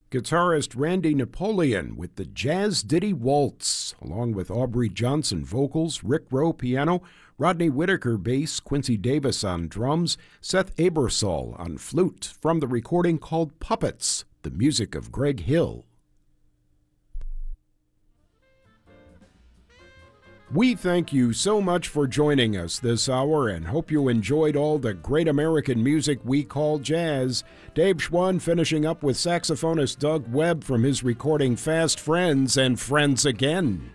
Guitarist Randy Napoleon with the Jazz Ditty Waltz, along with Aubrey Johnson vocals, Rick Rowe piano, Rodney Whitaker bass, Quincy Davis on drums, Seth Abersol on flute, from the recording called Puppets, the music of Greg Hill. We thank you so much for joining us this hour and hope you enjoyed all the great American music we call jazz. Dave Schwann finishing up with saxophonist Doug Webb from his recording Fast Friends and Friends Again.